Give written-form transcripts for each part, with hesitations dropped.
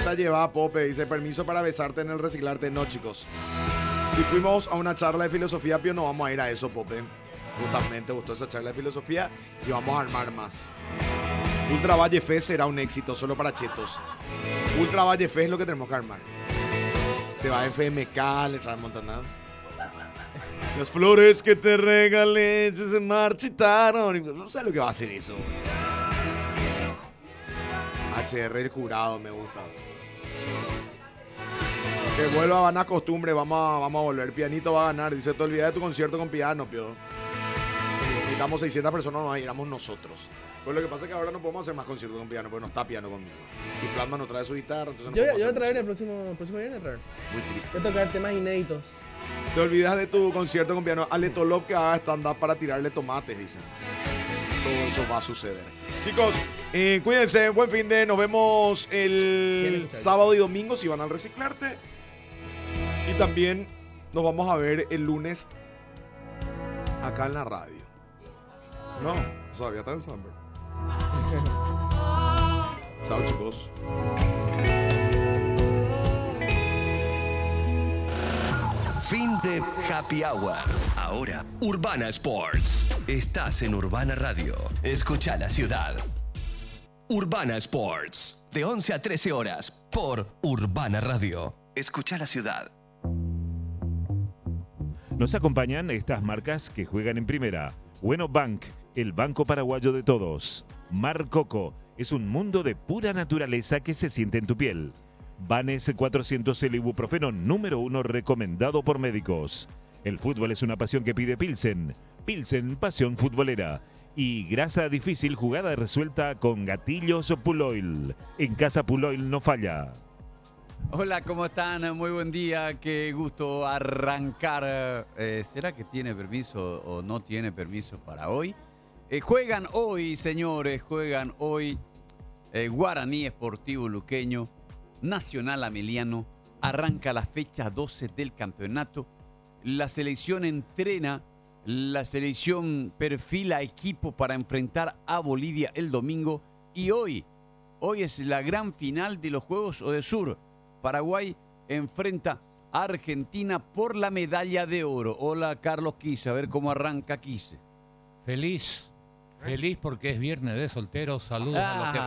fiesta lleva, Pope? Dice, permiso para besarte en el reciclarte. No, chicos. Si fuimos a una charla de filosofía, Pío, no vamos a ir a eso, Pope. Justamente gustó esa charla de filosofía y vamos a armar más. Ultra Valle Fest será un éxito solo para chetos. Ultra Valle Fest es lo que tenemos que armar. Se va a FMK, le traen Montaná. Las flores que te regalé se marchitaron. No sé lo que va a hacer eso. HR el jurado me gusta. Que vuelva a ganar costumbre, vamos a volver. Pianito va a ganar. Dice, te olvidas de tu concierto con piano, Pio. Necesitamos 600 personas, nos iramos nosotros. Pues lo que pasa es que ahora no podemos hacer más conciertos con piano, porque no está piano conmigo. Y Flatman no trae su guitarra, entonces no Yo podemos voy a hacer traer el música. próximo viernes. Muy triste. Voy a tocar temas inéditos. Te olvidas de tu concierto con piano. Ale Tolop que haga stand-up para tirarle tomates, dicen. Todo eso va a suceder. Chicos, cuídense, buen fin de. Nos vemos el sábado y domingo si van al reciclarte. Y también nos vamos a ver el lunes acá en la radio. No, todavía está en Samber. Chao, chicos. Fin de Happy Hour. Ahora, Urbana Sports. Estás en Urbana Radio. Escucha la ciudad. Urbana Sports. De 11 a 13 horas. Por Urbana Radio. Escucha la ciudad. Nos acompañan estas marcas que juegan en primera. Bueno Bank, el banco paraguayo de todos. Mar Coco, es un mundo de pura naturaleza que se siente en tu piel. Vanes 400 el ibuprofeno número 1 recomendado por médicos. El fútbol es una pasión que pide Pilsen. Pilsen, pasión futbolera. Y grasa difícil, jugada resuelta con gatillos Puloil. En casa Puloil no falla. Hola, ¿cómo están? Muy buen día, qué gusto arrancar. ¿Será que tiene permiso o no tiene permiso para hoy? Juegan hoy, señores, juegan hoy Guaraní Esportivo Luqueño, Nacional Ameliano, arranca la fecha 12 del campeonato. La selección entrena, la selección perfila equipo para enfrentar a Bolivia el domingo. Y hoy es la gran final de los Juegos Odesur. Paraguay enfrenta a Argentina por la medalla de oro. Hola, Carlos Quise, a ver cómo arranca Quise. Feliz porque es viernes de solteros. Saludos a los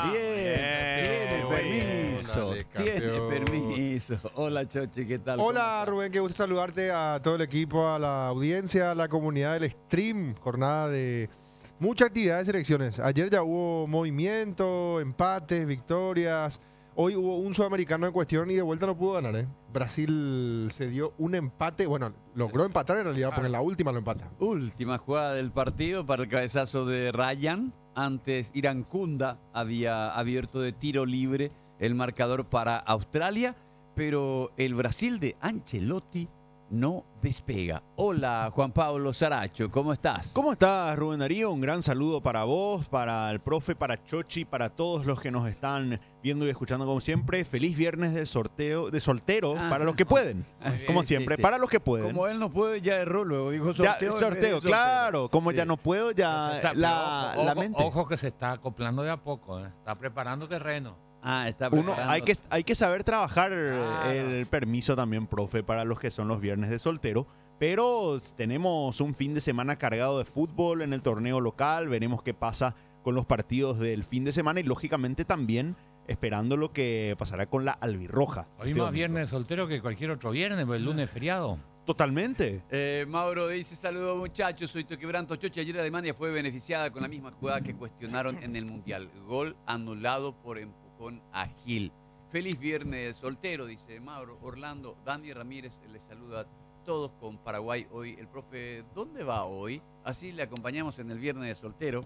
que pueden. Tiene permiso. Hola, Chochi, ¿qué tal? Hola, Rubén, qué gusto saludarte, a todo el equipo, a la audiencia, a la comunidad del stream. Jornada de mucha actividad de selecciones. Ayer ya hubo movimiento, empates, victorias. Hoy hubo un sudamericano en cuestión y de vuelta no pudo ganar, ¿eh? Brasil se dio un empate. Bueno, logró empatar en realidad, porque en la última lo empata. Última jugada del partido para el cabezazo de Ryan. Antes Irankunda había abierto de tiro libre el marcador para Australia, pero el Brasil de Ancelotti no despega. Hola, Juan Pablo Saracho, ¿cómo estás? ¿Cómo estás, Rubén Darío? Un gran saludo para vos, para el profe, para Chochi, para todos los que nos están viendo y escuchando como siempre. Feliz viernes de soltero para los que pueden. Como siempre, sí. Para los que pueden. Como él no puede, ya erró, luego dijo sorteo. Ya, sorteo, claro. Como ya no puedo, ya la mente. Ojo que se está acoplando de a poco, ¿eh? Está preparando terreno. Está hay que saber trabajar el permiso también, profe, para los que son los viernes de soltero. Pero tenemos un fin de semana cargado de fútbol en el torneo local. Veremos qué pasa con los partidos del fin de semana y lógicamente también esperando lo que pasará con la albirroja. Hoy más viernes de soltero que cualquier otro viernes, pues el lunes es feriado. Totalmente. Mauro dice, saludos muchachos, soy Toquebranto Chochi. Ayer Alemania fue beneficiada con la misma jugada que cuestionaron en el Mundial. Gol anulado por empujón a Gil. Feliz viernes de soltero, dice Mauro. Orlando, Dani Ramírez les saluda a todos con Paraguay hoy. El profe, ¿dónde va hoy? Así le acompañamos en el viernes de soltero.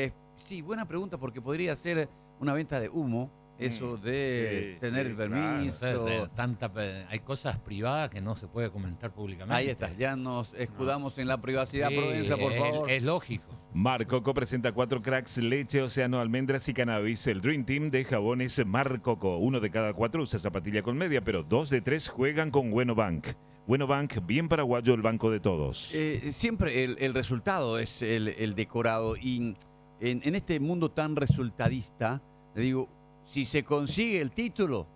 Sí, buena pregunta porque podría ser una venta de humo. Eso de tener permiso. Claro. Hay cosas privadas que no se puede comentar públicamente. Ahí está, ya nos escudamos en la privacidad. Provenza, por favor. Es lógico. Mar Coco presenta 4 cracks, leche, océano, almendras y cannabis. El Dream Team de jabones Mar Coco. 1 de cada 4 usa zapatilla con media, pero 2 de 3 juegan con Bueno Bank. Bueno Bank, bien paraguayo, el banco de todos. Siempre el resultado es el decorado. Y en este mundo tan resultadista, le digo, si se consigue el título,